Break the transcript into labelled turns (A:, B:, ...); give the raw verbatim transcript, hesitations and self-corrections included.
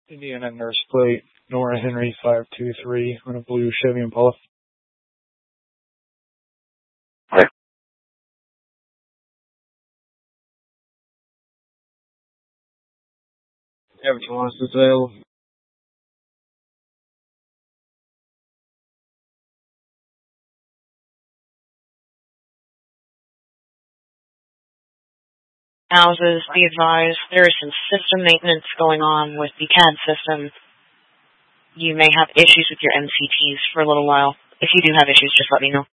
A: Indiana Nurse Plate, Nora Henry five two three on a blue Chevy Impala.
B: Right.
A: Average loss is available.
C: Houses, be advised, there is some system maintenance going on with the C A D system. You may have issues with your M C Ts for a little while. If you do have issues, just let me know.